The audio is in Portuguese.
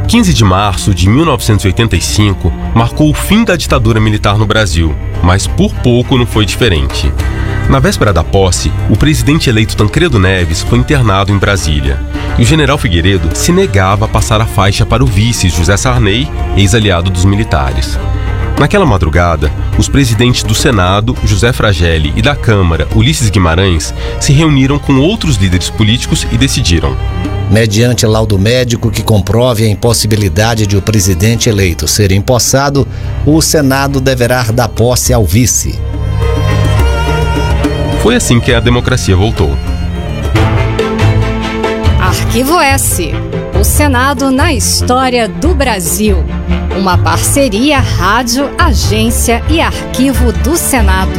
15 de março de 1985 marcou o fim da ditadura militar no Brasil, mas por pouco não foi diferente. Na véspera da posse, o presidente eleito Tancredo Neves foi internado em Brasília, e o general Figueiredo se negava a passar a faixa para o vice José Sarney, ex-aliado dos militares. Naquela madrugada, os presidentes do Senado, José Fragelli, e da Câmara, Ulisses Guimarães, se reuniram com outros líderes políticos e decidiram: mediante laudo médico que comprove a impossibilidade de o presidente eleito ser empossado, o Senado deverá dar posse ao vice. Foi assim que a democracia voltou. Arquivo S. O Senado na história do Brasil. Uma parceria Rádio, Agência e Arquivo do Senado.